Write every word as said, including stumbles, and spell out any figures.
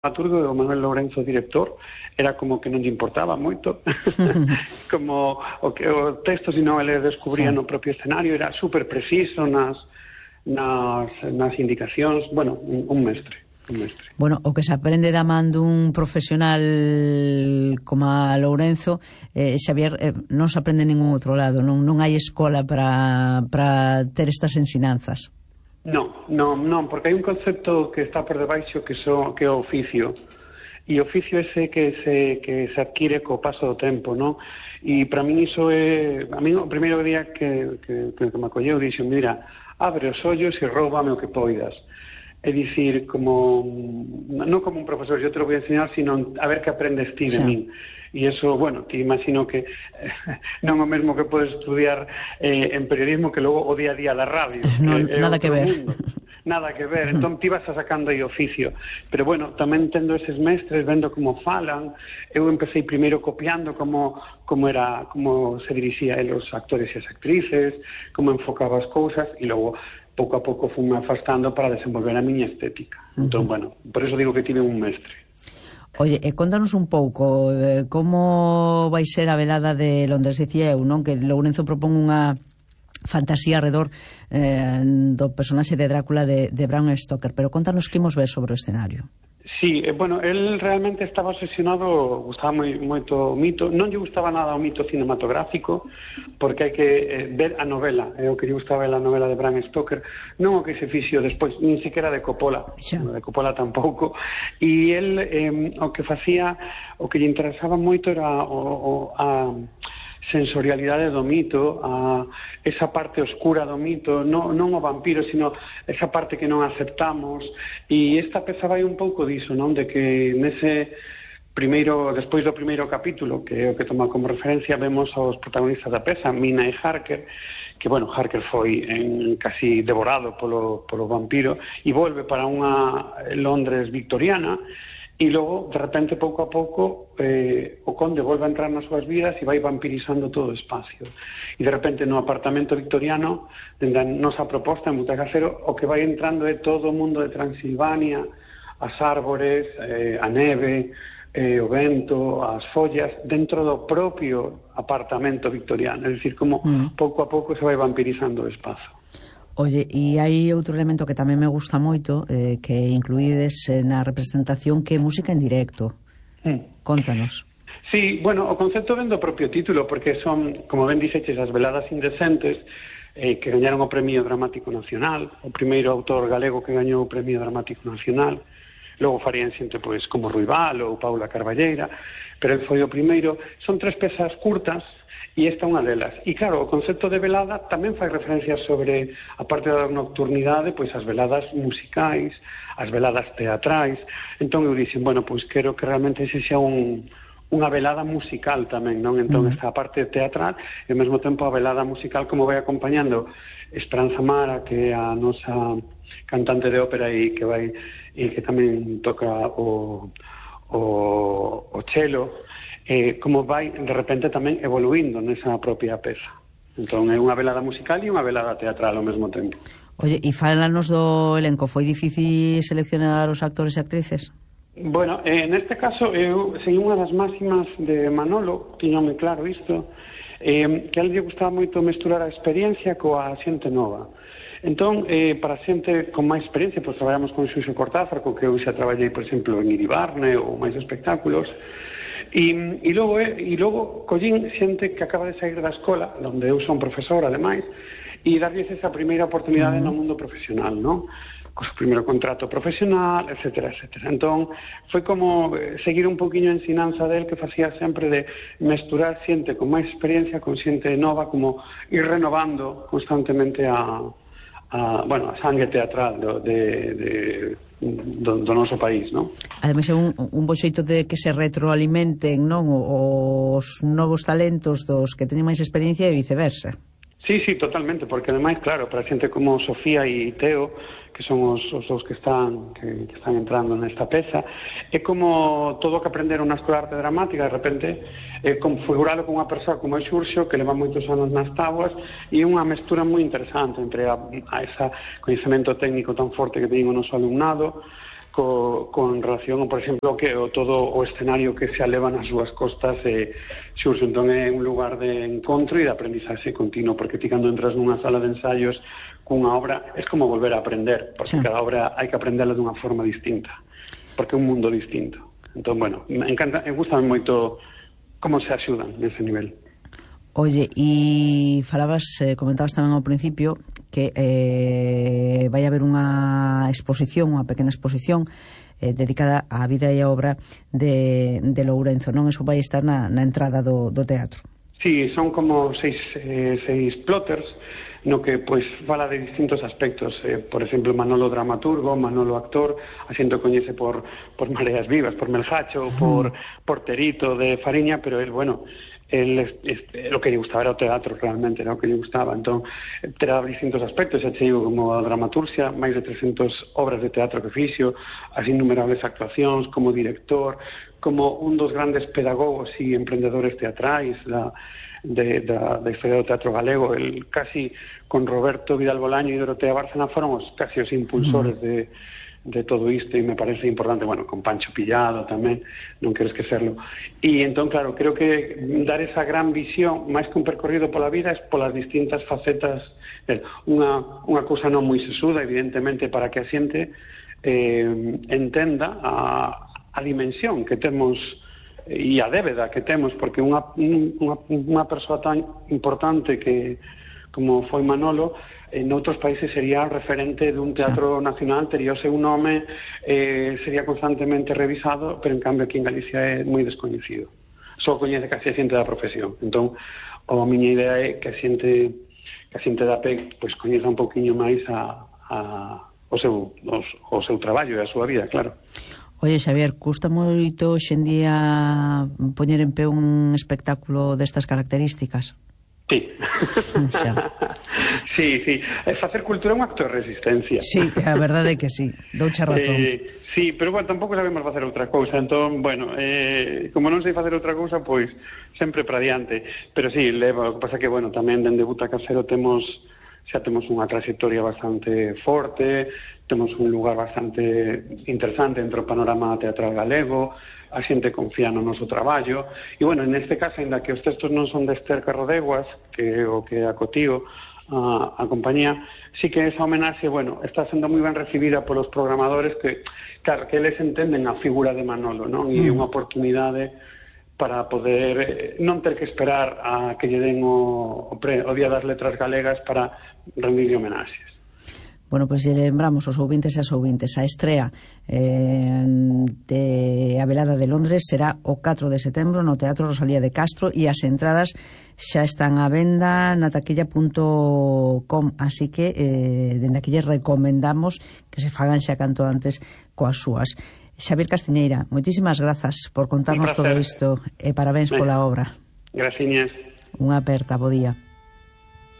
dramaturgo e o Manuel Lourenzo director, era como que non lle importaba moito como o, que, o texto, sino ele descubría sí. no propio escenario, era super preciso nas, nas, nas indicacións, bueno, un, un mestre un mestre. Bueno, o que se aprende da man dun profesional como a Lourenzo, eh, Xavier, eh, non se aprende en ningún outro lado, non, non hai escola para, para ter estas ensinanzas. Non, non, non, porque hai un concepto que está por debaixo que, so, que é o oficio. E o oficio ese que se, que se adquire co paso do tempo, non? E para min iso é... A mí o primeiro día que, que, que me acolleu dixo, mira, abre os ollos e róbame o que poidas. É dicir, como... Non como un profesor, yo te lo voy a enseñar, sino a ver que aprendes ti de sí. min. E iso, bueno, te imagino que eh, non o mesmo que podes estudiar eh, en periodismo que logo o día a día da radio. No, que, nada que ver. Mundo. Nada que ver, entón ti vas a sacando aí oficio. Pero bueno, tamén tendo eses mestres, vendo como falan, eu empecé primeiro copiando como, como era, como se dirixía el os actores e as actrices, como enfocaba as cousas, e logo pouco a pouco fui me afastando para desenvolver a miña estética. Entón, bueno, por eso digo que tive un mestre. Oye, eh, contanos un pouco eh, como vai ser a velada de Londres. Dicía eu, non? Que Lourenzo propón unha fantasía alrededor eh, do personaxe de Drácula de, de Bram Stoker, pero contanos que imos ver sobre o escenario. Sí, eh, bueno, él realmente estaba obsesionado, gustaba moi, moito o mito, non lle gustaba nada o mito cinematográfico, porque hai que eh, ver a novela, é eh, o que lle gustaba a novela de Bram Stoker, non o que se fixo despois, nin siquiera de Coppola, sí. de Coppola tampouco, e él eh, o que facía, o que lle interesaba moito era o, o, a sensorialidade do mito, a esa parte oscura do mito, non, non o vampiro, sino esa parte que non aceptamos, e esta peza vai un pouco diso, non? De que nese primeiro, despois do primeiro capítulo, que é o que toma como referencia, vemos aos protagonistas da peza, Mina e Harker, que, bueno, Harker foi en, casi devorado polo, polo vampiro, e volve para unha Londres victoriana, e logo, de repente, pouco a pouco, eh, o conde volve a entrar nas súas vidas e vai vampirizando todo o espacio. E de repente, no apartamento victoriano, dende a nosa proposta en Butacasero, o que vai entrando é todo o mundo de Transilvania, as árbores, eh, a neve, eh, o vento, as follas, dentro do propio apartamento victoriano. É dicir, como mm. pouco a pouco se vai vampirizando o espazo. Oye, e hai outro elemento que tamén me gusta moito, eh, que incluídes na representación, que é música en directo. Mm. Contanos. Sí, bueno, o concepto ven do propio título, porque son, como ben dixeches, as veladas indecentes, eh, que gañaron o Premio Dramático Nacional, o primeiro autor galego que gañou o Premio Dramático Nacional, logo farían xente pois, como Ruibal ou Paula Carballeira, pero ele foi o primeiro. Son tres pezas curtas, e esta é unha delas. E claro, o concepto de velada tamén fai referencia sobre a parte da nocturnidade, pois as veladas musicais, as veladas teatrais. Entón eu dixen, bueno, pois quero que realmente ese xa un, unha velada musical tamén, non? Entón mm. esta parte teatral e ao mesmo tempo a velada musical como vai acompañando Esperanza Mara, que é a nosa cantante de ópera e que vai e que tamén toca o o, o cello, eh, como vai de repente tamén evoluindo nesa propia peza. Entón é unha velada musical e unha velada teatral ao mesmo tempo. Oye, e fálanos do elenco, foi difícil seleccionar os actores e actrices? Bueno, eh, neste caso eu segui unha das máximas de Manolo, tiñome claro isto, eh, que a él lle gustaba moito mesturar a experiencia coa xente nova. Entón, eh, para xente con máis experiencia, pois traballamos con Xuxo Cortázar, co que eu xa traballei, por exemplo, en Iribarne ou máis espectáculos, e, e logo, eh, e logo collín xente que acaba de sair da escola, onde eu son profesor, ademais, e darlles esa primeira oportunidade uh -huh. no mundo profesional, non? Co seu primeiro contrato profesional, etcétera, etcétera. Entón, foi como seguir un poquinho a ensinanza del, que facía sempre de mesturar xente con máis experiencia con xente nova, como ir renovando constantemente a a, bueno, a sangue teatral do, de, de, do, do noso país, non? Ademais é un, un bo xeito de que se retroalimenten, non, os novos talentos dos que teñen máis experiencia e viceversa. Sí, sí, totalmente, porque ademais, claro, para xente como Sofía e Teo, que son os, os dos que están que, que están entrando nesta peza, é como todo o que aprenderon na escola de arte dramática, de repente, é configurado con unha persoa como é Xurxo, que leva moitos anos nas táboas, e unha mestura moi interesante entre a, a esa coñecemento técnico tan forte que teñen o noso alumnado, co, con relación, por exemplo, que o todo o escenario que se aleva nas súas costas e xurxe, entón é un lugar de encontro e de aprendizaxe continuo, porque ti cando entras nunha sala de ensaios cunha obra, é como volver a aprender, porque sí. Cada obra hai que aprenderla dunha forma distinta, porque é un mundo distinto. Entón, bueno, me encanta, me gusta moito como se axudan nese nivel. Oye, e falabas, eh, comentabas tamén ao principio que eh, vai haber unha exposición, unha pequena exposición eh, dedicada á vida e á obra de, de Lourenzo, non? Eso vai estar na, na entrada do, do teatro. Sí, son como seis, eh, seis plotters no que pois fala de distintos aspectos, eh, por exemplo, Manolo dramaturgo, Manolo actor, a xente coñece por, por Mareas Vivas, por Melgacho, por, por Terito de Fariña, pero el, bueno, el, este, lo que lle gustaba era o teatro realmente, era o que lle gustaba, entón terá distintos aspectos, xa te digo, como a dramaturgia, máis de trescentas obras de teatro que fixo, as innumerables actuacións, como director, como un dos grandes pedagogos e emprendedores teatrais da De, da, da historia do teatro galego, el casi con Roberto Vidal Bolaño e Dorotea Bárcena foron os casi os impulsores de, de todo isto, e me parece importante, bueno, con Pancho Pillado tamén, non quero esquecerlo. E entón, claro, creo que dar esa gran visión, máis que un percorrido pola vida, é polas distintas facetas, unha, unha cousa non moi sesuda, evidentemente, para que a xente eh, entenda a, a dimensión que temos e a débeda que temos, porque unha, unha, unha persoa tan importante que como foi Manolo, en outros países sería referente dun teatro sí. nacional, tería o seu nome, eh, sería constantemente revisado, pero en cambio aquí en Galicia é moi descoñecido, só coñece casi a xente da profesión. Entón, a miña idea é que a xente que a xente da P E C pois coñeza un poquinho máis a, a, o, seu, os, o seu traballo e a súa vida, claro. Oye, Xavier, custa moito hoxendía poñer en pé un espectáculo destas características? Sí. sí, sí. Facer cultura é un acto de resistencia. Sí, a verdade é que sí. Doucha razón. Eh, sí, pero bueno, tampouco sabemos facer outra cousa. Entón, bueno, eh, como non sei facer outra cousa, pois sempre para diante. Pero sí, levo, o que pasa que, bueno, tamén dende Buta Casero temos xa temos unha trayectoria bastante forte, temos un lugar bastante interesante dentro do panorama teatral galego, a xente confía no noso traballo, e, bueno, neste caso, ainda que os textos non son de Esther Carrodeguas, que é o que acotío a, a compañía, sí que esa homenaxe, bueno, está sendo moi ben recibida polos programadores que, claro, que eles entenden a figura de Manolo, non? E unha oportunidade para poder non ter que esperar a que lle den o, o, pre, o Día das Letras Galegas para rendirle homenaxes. Bueno, pois pues, lembramos os ouvintes e as ouvintes, a estrea eh, de A Velada de Londres será o catro de setembro no Teatro Rosalía de Castro, e as entradas xa están á venda na taquilla punto com, así que eh, dende aquí lle recomendamos que se fagan xa canto antes coas súas. Xavier Castiñeira, moitísimas grazas por contarnos todo isto e parabéns pola obra. Graciñas. Unha aperta, bo día.